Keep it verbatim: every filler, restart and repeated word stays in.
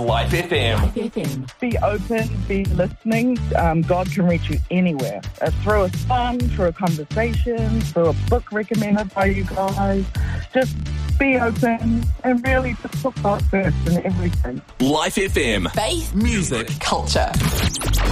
Life F M. Life F M. Be open, be listening. Um, God can reach you anywhere. Uh, through a song, through a conversation, through a book recommended by you guys. Just be open and really just put God first in everything. Life F M. Faith, Music. culture.